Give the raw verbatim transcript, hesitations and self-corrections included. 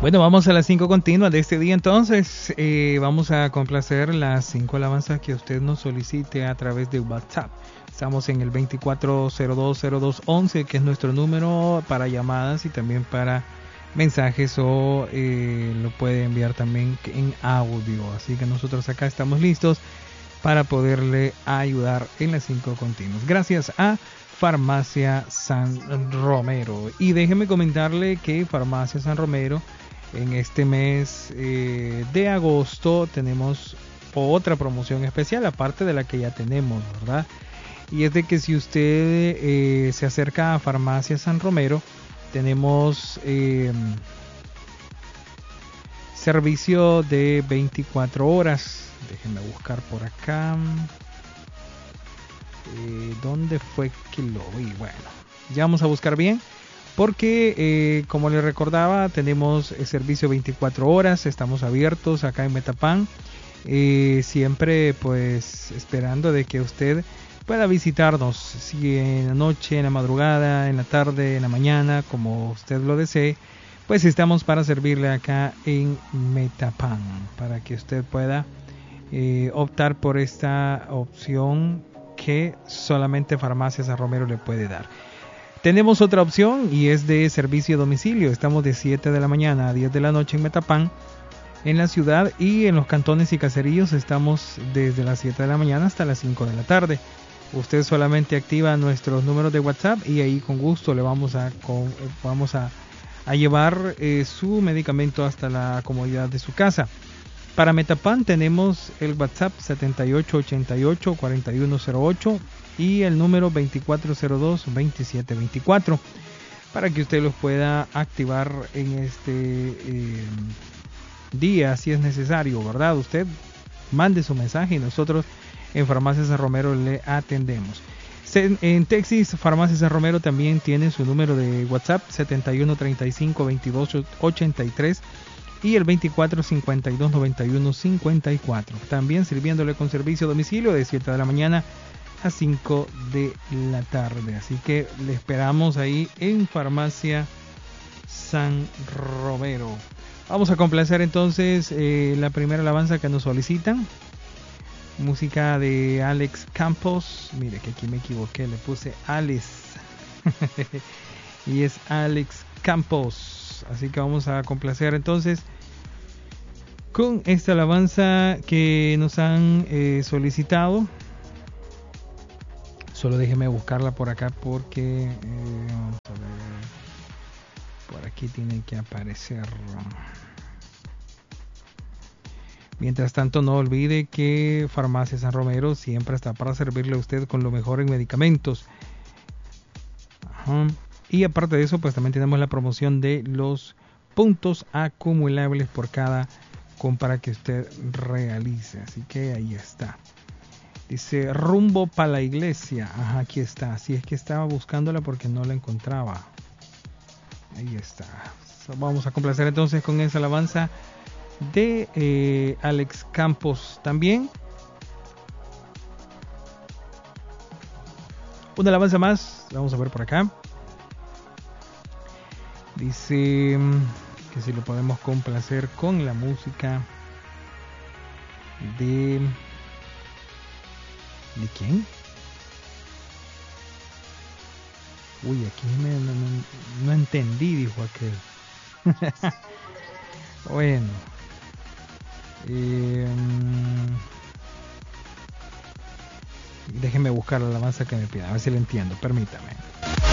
Bueno, vamos a las cinco continuas de este día entonces. Eh, vamos a complacer las cinco alabanzas que usted nos solicite a través de WhatsApp. Estamos en el veinticuatro cero dos cero dos once, que es nuestro número para llamadas y también para mensajes, o eh, lo puede enviar también en audio. Así que nosotros acá estamos listos para poderle ayudar en las cinco continuas. Gracias a Farmacia San Romero. Y déjeme comentarle que Farmacia San Romero, en este mes eh, de agosto, tenemos otra promoción especial, aparte de la que ya tenemos, ¿verdad? Y es de que si usted eh, se acerca a Farmacia San Romero, tenemos eh, servicio de veinticuatro horas. Déjenme buscar por acá. Eh, ¿Dónde fue que lo vi? Bueno, ya vamos a buscar bien. Porque, eh, como les recordaba, tenemos el servicio veinticuatro horas, estamos abiertos acá en Metapan, eh, siempre pues esperando de que usted pueda visitarnos, si en la noche, en la madrugada, en la tarde, en la mañana, como usted lo desee, pues estamos para servirle acá en Metapan, para que usted pueda eh, optar por esta opción que solamente Farmacia San Romero le puede dar. Tenemos otra opción y es de servicio a domicilio. Estamos de siete de la mañana a diez de la noche en Metapan, en la ciudad, y en los cantones y caseríos estamos desde las siete de la mañana hasta las cinco de la tarde. Usted solamente activa nuestros números de WhatsApp y ahí con gusto le vamos a, con, vamos a, a llevar eh, su medicamento hasta la comodidad de su casa. Para Metapan tenemos el WhatsApp setenta y ocho ochenta y ocho cuarenta y uno cero ocho y el número veinticuatro cero dos veintisiete veinticuatro, para que usted los pueda activar en este eh, día si es necesario, ¿verdad? Usted mande su mensaje y nosotros en Farmacia San Romero le atendemos. En Texas, Farmacia San Romero también tiene su número de WhatsApp setenta y uno treinta y cinco veintidós ochenta y tres y el veinticuatro cincuenta y dos noventa y uno cincuenta y cuatro. También sirviéndole con servicio a domicilio de siete de la mañana a cinco de la tarde. Así que le esperamos ahí en Farmacia San Romero. Vamos a complacer entonces eh, la primera alabanza que nos solicitan. Música de Alex Campos. Mire que aquí me equivoqué, le puse Alex. Y es Alex Campos. Así que vamos a complacer entonces con esta alabanza que nos han eh, solicitado. Solo déjeme buscarla por acá porque eh, vamos a ver, por aquí tiene que aparecer. Mientras tanto, no olvide que Farmacia San Romero siempre está para servirle a usted con lo mejor en medicamentos. Ajá. Y aparte de eso, pues también tenemos la promoción de los puntos acumulables por cada compra que usted realice. Así que ahí está. Dice rumbo para la iglesia. Ajá, aquí está. Si es que estaba buscándola porque no la encontraba. Ahí está. Vamos a complacer entonces con esa alabanza de eh, Alex Campos también. Una alabanza más. Vamos a ver por acá. Dice que si lo podemos complacer con la música de... ¿De quién? Uy, aquí me, no, no, no entendí, dijo aquel. Bueno. Eh, déjenme buscar la alabanza que me pida, a ver si la entiendo, permítame.